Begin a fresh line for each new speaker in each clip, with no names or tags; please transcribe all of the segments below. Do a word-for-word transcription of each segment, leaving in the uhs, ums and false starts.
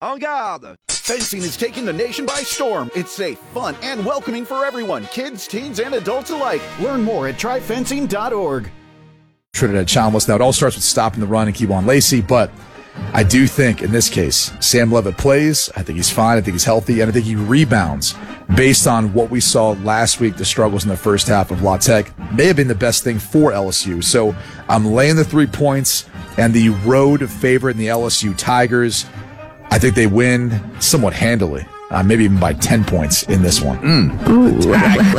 En garde! Fencing is taking the nation by storm. It's safe, fun, and welcoming for everyone, kids, teens, and adults alike. Learn more at try fencing dot org.
Trinidad Chalmers. Now, it all starts with stopping the run and Kevon Lacey, but I do think in this case, Sam Levitt plays. I think he's fine. I think he's healthy, and I think he rebounds based on what we saw last week, the struggles in the first half of La Tech. May have been the best thing for L S U. So I'm laying the three points and the road favorite in the L S U Tigers. I think they win somewhat handily, uh, maybe even by ten points in this one. Mm.
Ooh.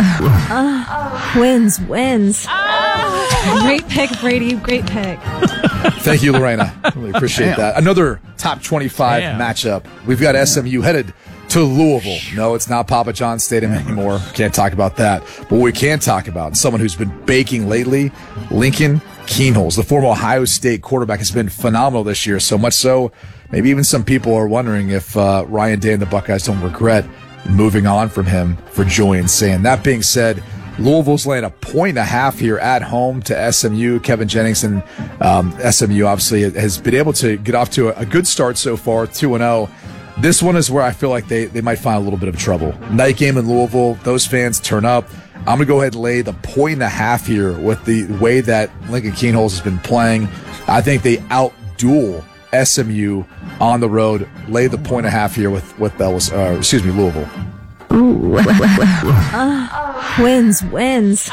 uh, wins, wins. Great pick, Brady. Great pick.
Thank you, Lorena. Really appreciate Damn. that. Another top twenty-five Damn. matchup. We've got S M U headed to Louisville. No, it's not Papa John's Stadium anymore. Can't talk about that. But what we can talk about, someone who's been baking lately, Lincoln Kienholz. The former Ohio State quarterback has been phenomenal this year, so much so maybe even some people are wondering if uh, Ryan Day and the Buckeyes don't regret moving on from him for Julian Sayin. That being said, Louisville's laying a point and a half here at home to S M U. Kevin Jennings and um, S M U obviously has been able to get off to a, a good start so far, two and oh. This one is where I feel like they, they might find a little bit of trouble. Night game in Louisville, those fans turn up. I'm going to go ahead and lay the point and a half here with the way that Lincoln Kienholz has been playing. I think they outduel S M U on the road. Lay the point and a half here with, with Ellis, uh, excuse me, Louisville.
Ooh. uh, wins, wins.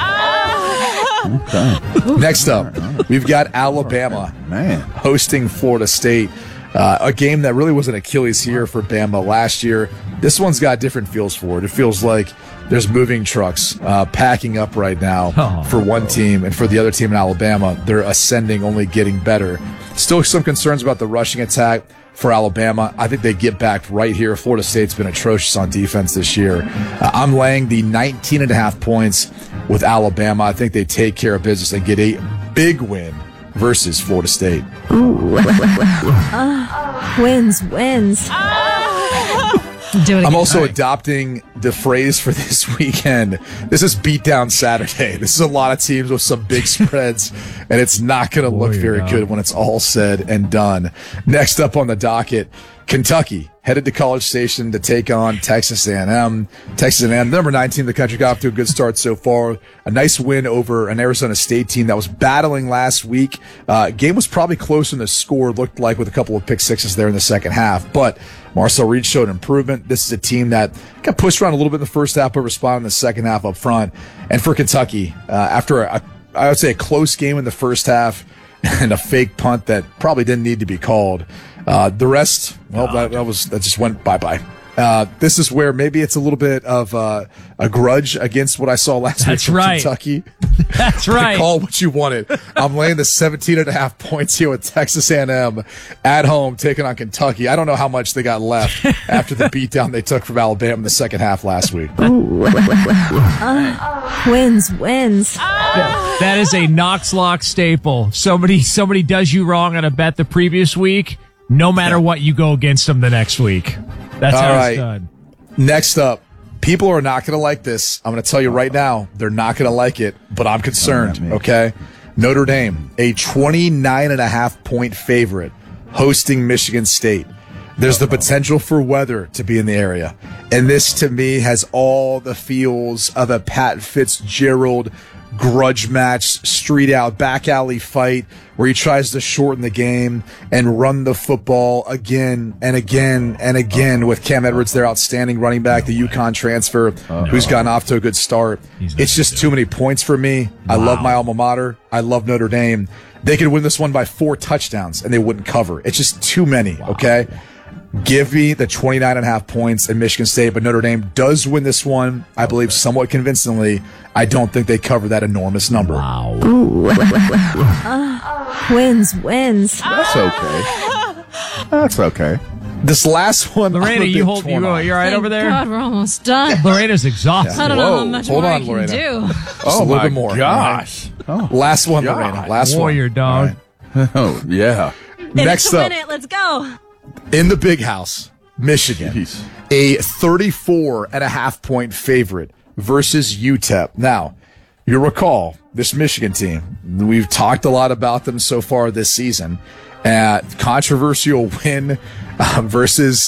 Okay. Next up, we've got Alabama Man. hosting Florida State. Uh, a game that really was an Achilles heel for Bama last year. This one's got different feels for it. It feels like there's moving trucks uh, packing up right now oh, for one team, and for the other team in Alabama, they're ascending, only getting better. Still some concerns about the rushing attack for Alabama. I think they get back right here. Florida State's been atrocious on defense this year. Uh, I'm laying the nineteen and a half points with Alabama. I think they take care of business and get a big win versus Florida State.
Ooh. uh, wins, wins. Do it
I'm also
right.
adopting the phrase for this weekend. This is Beatdown Saturday. This is a lot of teams with some big spreads, and it's not going to look very good when it's all said and done. Next up on the docket, Kentucky headed to College Station to take on Texas A and M. Texas A and M, number nine team in the country, got off to a good start so far. A nice win over an Arizona State team that was battling last week. Uh, game was probably closer than the score looked like, with a couple of pick sixes there in the second half. But Marcel Reed showed improvement. This is a team that got pushed around a little bit in the first half, but responded in the second half up front. And for Kentucky, uh, after a, I would say a close game in the first half and a fake punt that probably didn't need to be called, Uh, the rest, well, oh, that, that was that just went bye-bye. Uh, this is where maybe it's a little bit of uh, a grudge against what I saw last
That's
week from
right.
Kentucky.
That's right.
Call what you wanted. I'm laying the seventeen and a half points here with Texas A and M at home taking on Kentucky. I don't know how much they got left after the beatdown they took from Alabama in the second half last week.
Ooh. uh, wins, wins.
That, that is a Knox Lock staple. Somebody, somebody does you wrong on a bet the previous week. No matter what, you go against them the next week. That's
All
how
right.
it's done.
Next up, people are not going to like this. I'm going to tell you right now, they're not going to like it, but I'm concerned, okay? Notre Dame, a twenty-nine and a half point favorite, hosting Michigan State. There's the potential for weather to be in the area. And this, to me, has all the feels of a Pat Fitzgerald grudge match, street out, back alley fight where he tries to shorten the game and run the football again and again and again with Cam Edwards, their outstanding running back, the UConn transfer, uh-huh. who's gotten off to a good start. It's just too many points for me. Wow. I love my alma mater. I love Notre Dame. They could win this one by four touchdowns and they wouldn't cover. It's just too many, wow. okay? Give me the twenty-nine and a half points in Michigan State, but Notre Dame does win this one, I believe, somewhat convincingly. I don't think they cover that enormous number.
Wow.
uh, wins, wins.
That's okay. That's okay.
This last one,
Lorena, you hold, you, you're right
Thank
over there?
God, we're almost done.
Lorena's exhausted.
I don't
Whoa.
know how much
Hold
more
on,
I can
Lorena.
do.
Just
oh
a little
my
bit more.
gosh.
Right? Oh. Last one,
God.
Lorena. Last
Warrior
one.
dog.
Right.
Oh, yeah.
Next
a
up,
minute. Let's go.
in the big house, Michigan,
Jeez.
a thirty-four and a half point favorite versus U T E P. Now, you recall this Michigan team. We've talked a lot about them so far this season. Uh, controversial win uh, versus